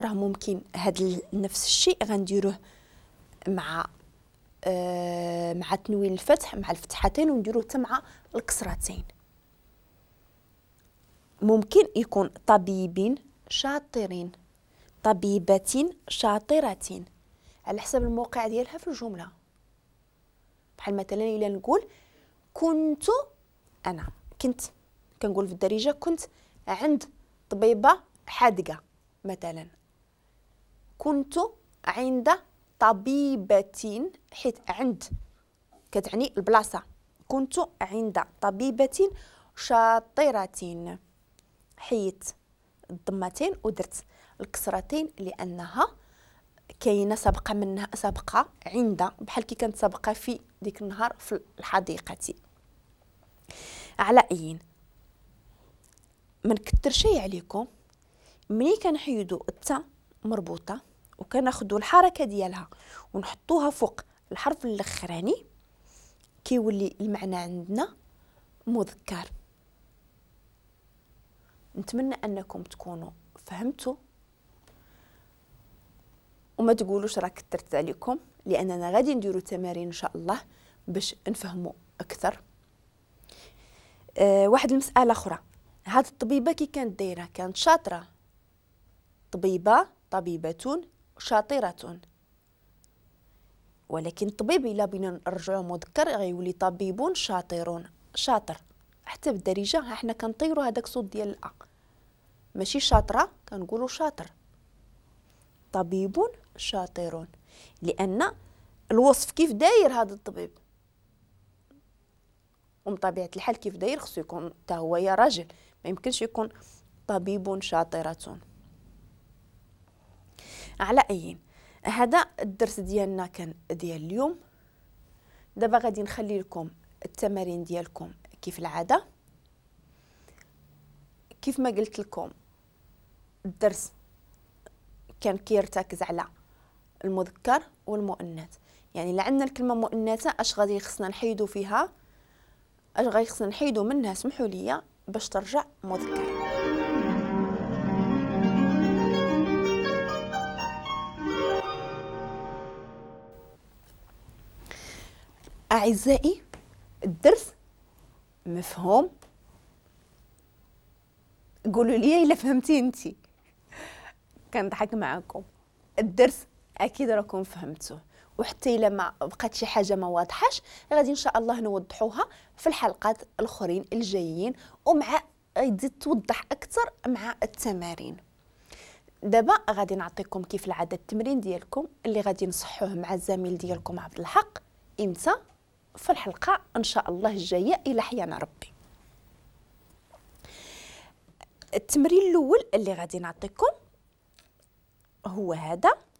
راه ممكن هاد نفس الشيء غنديروه مع مع تنوين الفتح، مع الفتحتين، ونديروه حتى مع الكسرتين. ممكن يكون طبيب شاطرين، طبيبة شاطرة، على حسب الموقع ديالها في الجملة. بحال مثلا إلا نقول كنت، أنا كنت كنقول في الدارجة كنت عند طبيبة حاذقة مثلا. كنت عند طبيبة، حيت عند كتعني البلاصة. كنت عند طبيبة شاطرة، حيت الضمتين ودرت الكسرتين لأنها كاينه سابقه منها، سابقه عند، بحال كي كانت سابقه في ديك النهار في الحديقه. على اين ما نكثرش عليكم، ملي كنحيدوا التاء مربوطه وكناخذوا الحركه ديالها ونحطوها فوق الحرف الاخراني، كيولي المعنى عندنا مذكر. نتمنى انكم تكونوا فهمتوا وما تقولوش راه كثرت عليكم، لاننا غادي نديروا تمارين ان شاء الله باش نفهموا اكثر. واحد المساله اخرى، هاد الطبيبه كي كانت دايره كانت شاطره، طبيبه طبيبه شاطره. ولكن الطبيب الا بينا نرجعوه مذكر غيولي طبيب شاطرون، شاطر. حتى بالدارجه حنا كنطيروا هذاك الصوت ديال الا، ماشي شاطره كنقولوا شاطر. طبيب شاطرون، لان الوصف كيف داير هذا الطبيب، ومن طبيعه الحال كيف داير خصو يكون حتى هو يا راجل، ما يمكنش يكون طبيب شاطرة. على اي هذا الدرس ديالنا كان ديال اليوم. دابا غادي نخلي لكم التمارين ديالكم كيف العاده. كيف ما قلت لكم الدرس كان كيرتكز على المذكر والمؤنث، يعني الا عندنا الكلمه مؤنثه اش غادي خصنا نحيدوا فيها، اش غادي خصنا نحيدوا منها، سمحوا لي، باش ترجع مذكر. اعزائي الدرس مفهوم؟ قولوا لي الا فهمتي انتي، كنضحك معاكم. الدرس اكيد راكم فهمتوه، وحتى الا ما بقات شي حاجه ما واضحاش غادي ان شاء الله نوضحوها في الحلقات الاخرين الجايين، ومع تزيد توضح اكثر مع التمارين. دابا غادي نعطيكم كيف العاده التمرين ديالكم اللي غادي نصحوه مع الزميل ديالكم عبد الحق امتى في الحلقه ان شاء الله الجايه الى حيانا ربي. التمرين الاول اللي غادي نعطيكم هو هذا.